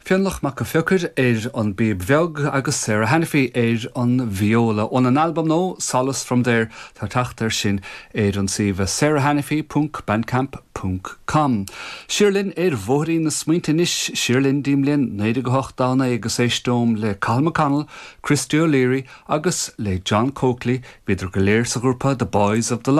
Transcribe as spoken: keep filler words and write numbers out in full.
Fionnlach mac a fiocr éir an bíb bheog agus Sarah Hannify éir an viola. On an album nó, Solace from There, tá taachtar sin éir an siomh sarah hannify punt bandcamp punt com. Siirlinn éir bhóirí na smaointenis, Siirlinn dímlinn néide go hocht dána agus éistóm le Colm McConnell, Christy O'Leary agus le John Coakley, beidir go léir sa grúpa The Boys of the